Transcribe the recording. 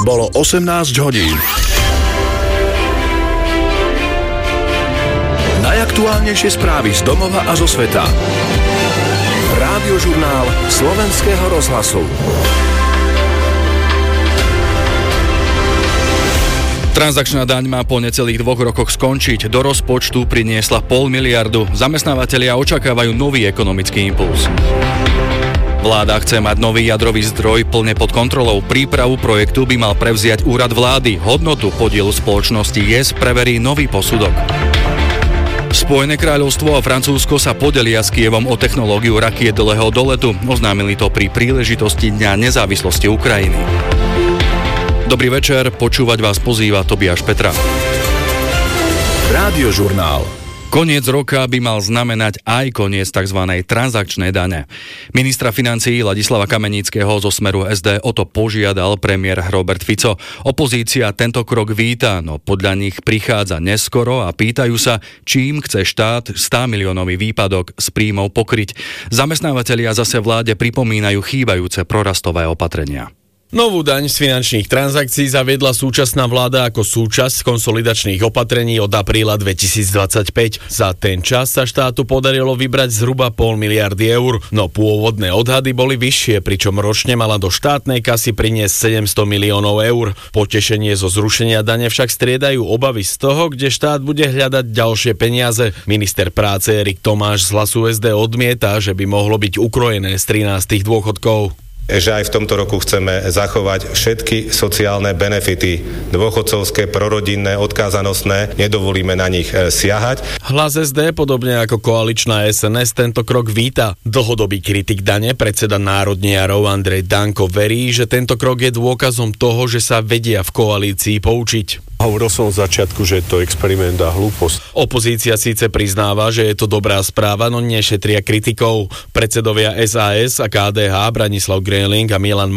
Bolo 18 hodín. Najaktuálnejšie správy z domova a zo sveta. Rádiožurnál Slovenského rozhlasu. Transakčná daň má po necelých 2 rokoch skončiť. Do rozpočtu priniesla 0,5 miliardu. Zamestnávatelia očakávajú nový ekonomický impuls. Vláda chce mať nový jadrový zdroj plne pod kontrolou. Prípravu projektu by mal prevziať úrad vlády. Hodnotu podielu spoločnosti YES preverí nový posudok. Spojené kráľovstvo a Francúzsko sa podelia s Kyjevom o technológiu rakiet dlhého doletu. Oznámili to pri príležitosti Dňa nezávislosti Ukrajiny. Dobrý večer, počúvať vás pozýva Tobiáš Petra. Rádiožurnál. Koniec roka by mal znamenať aj koniec tzv. Transakčnej dane. Ministra financií Ladislava Kamenického zo Smeru SD o to požiadal premiér Robert Fico. Opozícia tento krok víta, no podľa nich prichádza neskoro a pýtajú sa, čím chce štát 100 miliónový výpadok z príjmov pokryť. Zamestnávatelia zase vláde pripomínajú chýbajúce prorastové opatrenia. Novú daň z finančných transakcií zaviedla súčasná vláda ako súčasť konsolidačných opatrení od apríla 2025. Za ten čas sa štátu podarilo vybrať zhruba 0,5 miliardy eur, no pôvodné odhady boli vyššie, pričom ročne mala do štátnej kasy priniesť 700 miliónov eur. Potešenie zo zrušenia dane však striedajú obavy z toho, kde štát bude hľadať ďalšie peniaze. Minister práce Erik Tomáš z Hlasu SD odmieta, že by mohlo byť ukrojené z 13 dôchodkov. Že aj v tomto roku chceme zachovať všetky sociálne benefity, dôchodcovské, prorodinné, odkázanostné, nedovolíme na nich siahať. Hlas SD, podobne ako koaličná SNS, tento krok víta. Dlhodobý kritik dane, predseda národniarov Andrej Danko verí, že tento krok je dôkazom toho, že sa vedia v koalícii poučiť. Hovoril som od začiatku, že je to experiment a hlúposť. Opozícia síce priznáva, že je to dobrá správa, no nešetria kritikov. Predsedovia SAS a KDH Branislav Gröling a Milan